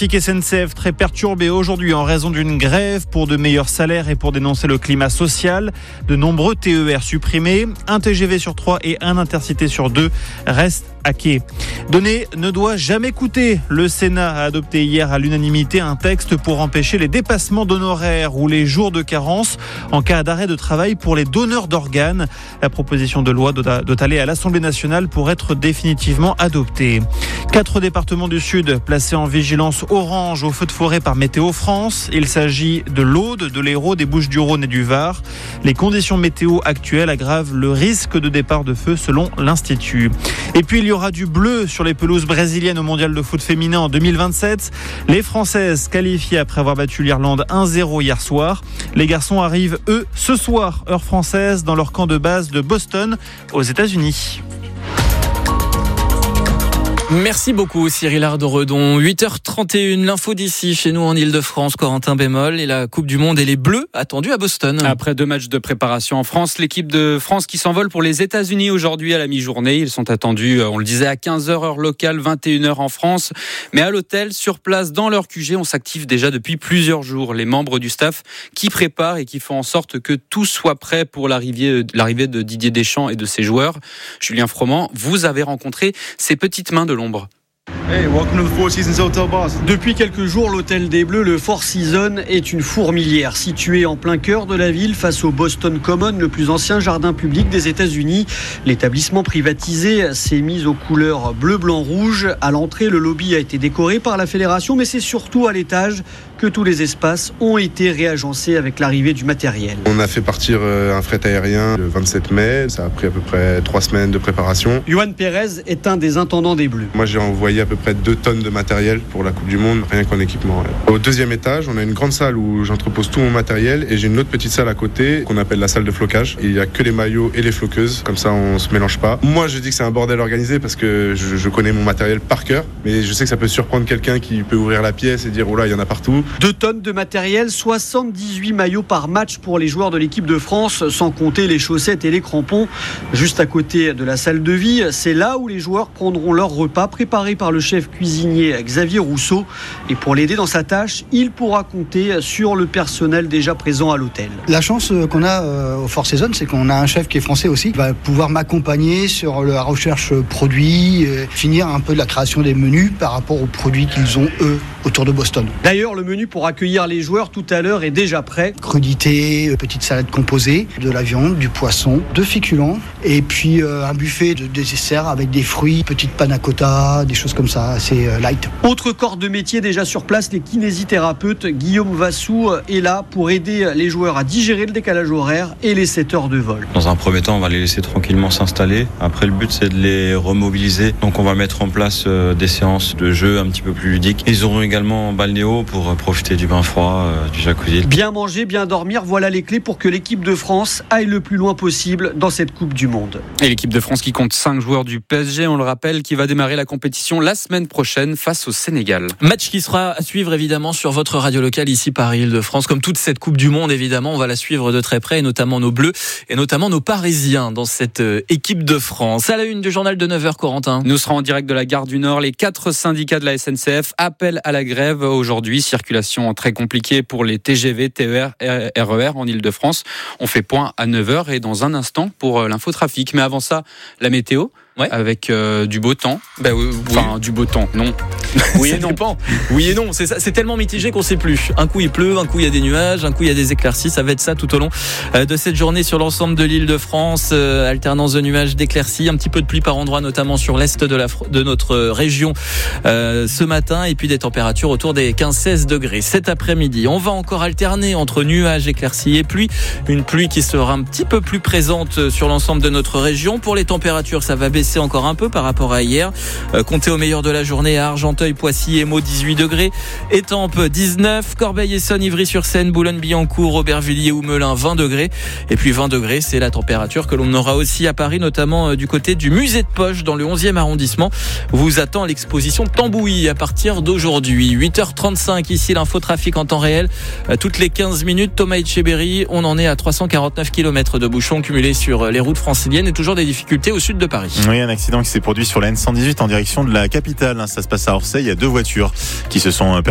trafic SNCF très perturbé aujourd'hui en raison d'une grève pour de meilleurs salaires et pour dénoncer le climat social. De nombreux TER supprimés, un TGV sur 3 et un Intercité sur 2 restent à quai. Donner ne doit jamais coûter. Le Sénat a adopté hier à l'unanimité un texte pour empêcher les dépassements d'honoraires ou les jours de carence en cas d'arrêt de travail pour les donneurs d'organes. La proposition de loi doit aller à l'Assemblée nationale pour être définitivement adoptée. 4 départements du Sud placés en vigilance orange au feu de forêt par Météo France. Il s'agit de l'Aude, de l'Hérault, des Bouches-du-Rhône et du Var. Les conditions météo actuelles aggravent le risque de départ de feu selon l'Institut. Et puis il y aura du bleu sur les pelouses brésiliennes au mondial de foot féminin en 2027. Les Françaises qualifiées après avoir battu l'Irlande 1-0 hier soir. Les garçons arrivent, eux, ce soir, heure française, dans leur camp de base de Boston, aux États-Unis. Merci beaucoup Cyril Ardo-Redon. 8h31, l'info d'ici chez nous en Ile-de-France, Corentin Bémol et la Coupe du Monde et les Bleus attendus à Boston. Après 2 matchs de préparation en France, l'équipe de France qui s'envole pour les États-Unis aujourd'hui à la mi-journée. Ils sont attendus, on le disait, à 15h heure locale, 21h en France. Mais à l'hôtel, sur place, dans leur QG, on s'active déjà depuis plusieurs jours. Les membres du staff qui préparent et qui font en sorte que tout soit prêt pour l'arrivée de Didier Deschamps et de ses joueurs. Julien Froment, vous avez rencontré ces petites mains de l'ombre. Hey, welcome to the Four Seasons Hotel Boston. Depuis quelques jours, l'hôtel des Bleus, le Four Seasons, est une fourmilière située en plein cœur de la ville face au Boston Common, le plus ancien jardin public des États-Unis. L'établissement privatisé s'est mis aux couleurs bleu, blanc, rouge. À l'entrée, le lobby a été décoré par la fédération, mais c'est surtout à l'étage que tous les espaces ont été réagencés avec l'arrivée du matériel. On a fait partir un fret aérien le 27 mai. Ça a pris à peu près 3 semaines de préparation. Yohan Pérez est un des intendants des Bleus. Moi, j'ai envoyé à peu près 2 tonnes de matériel pour la Coupe du Monde, rien qu'en équipement. Au 2e étage, on a une grande salle où j'entrepose tout mon matériel et j'ai une autre petite salle à côté qu'on appelle la salle de flocage. Il n'y a que les maillots et les floqueuses, comme ça on se mélange pas. Moi, je dis que c'est un bordel organisé parce que je connais mon matériel par cœur, mais je sais que ça peut surprendre quelqu'un qui peut ouvrir la pièce et dire oh là, il y en a partout. 2 tonnes de matériel, 78 maillots par match pour les joueurs de l'équipe de France, sans compter les chaussettes et les crampons. Juste à côté de la salle de vie, c'est là où les joueurs prendront leur repas préparé par le chef cuisinier Xavier Rousseau. Et pour l'aider dans sa tâche, il pourra compter sur le personnel déjà présent à l'hôtel. La chance qu'on a au Four Seasons, c'est qu'on a un chef qui est français aussi, qui va pouvoir m'accompagner sur la recherche produits, finir un peu de la création des menus par rapport aux produits qu'ils ont eux autour de Boston. D'ailleurs, le menu pour accueillir les joueurs tout à l'heure est déjà prêt. Crudité, petite salade composée, de la viande, du poisson, de féculents et puis un buffet de dessert avec des fruits, petite panna cotta, des choses comme ça, assez light. Autre corps de métier déjà sur place, les kinésithérapeutes. Guillaume Vassou est là pour aider les joueurs à digérer le décalage horaire et les 7 heures de vol. Dans un premier temps, on va les laisser tranquillement s'installer. Après, le but, c'est de les remobiliser. Donc, on va mettre en place des séances de jeu un petit peu plus ludiques. Ils auront également un balnéo pour profiter du bain froid, du jacuzzi. Bien manger, bien dormir, voilà les clés pour que l'équipe de France aille le plus loin possible dans cette Coupe du Monde. Et l'équipe de France qui compte 5 joueurs du PSG, on le rappelle, qui va démarrer la compétition la semaine prochaine face au Sénégal. Match qui sera à suivre évidemment sur votre radio locale ici Paris Ile-de-France. Comme toute cette Coupe du Monde évidemment, on va la suivre de très près et notamment nos Bleus et notamment nos Parisiens dans cette équipe de France. À la une du journal de 9h, Corentin. Nous serons en direct de la gare du Nord. Les 4 syndicats de la SNCF appellent à la grève aujourd'hui. Circulation très compliquée pour les TGV, TER, RER en Ile-de-France. On fait point à 9h et dans un instant pour l'infotrafic. Mais avant ça, la météo. Ouais. Avec du beau temps. Enfin, du beau temps, non. Oui et non. Oui et non, c'est ça, c'est tellement mitigé qu'on sait plus. Un coup il pleut, un coup il y a des nuages, un coup il y a des éclaircies, ça va être ça tout au long de cette journée sur l'ensemble de l'Île-de-France, alternance de nuages, d'éclaircies, un petit peu de pluie par endroits notamment sur l'est de notre région ce matin et puis des températures autour des 15-16 degrés. Cet après-midi, on va encore alterner entre nuages, éclaircies et pluie, une pluie qui sera un petit peu plus présente sur l'ensemble de notre région. Pour les températures, ça va baisser encore un peu par rapport à hier. Comptez au meilleur de la journée à Argenteuil, Poissy et Meaux 18 degrés. Étampes 19, Corbeil-Essonnes, Ivry-sur-Seine, Boulogne-Billancourt, Aubervilliers ou Melun 20 degrés. Et puis 20 degrés, c'est la température que l'on aura aussi à Paris, notamment du côté du musée de Poche dans le 11e arrondissement. Vous attend l'exposition Tambouille à partir d'aujourd'hui. 8h35 ici, l'infotrafic en temps réel. Toutes les 15 minutes, Thomas Etcheberry, on en est à 349 km de bouchons cumulés sur les routes franciliennes et toujours des difficultés au sud de Paris. Oui, un accident qui s'est produit sur la N118 en direction de la capitale. Ça se passe à Orsay. Il y a 2 voitures qui se sont perdues.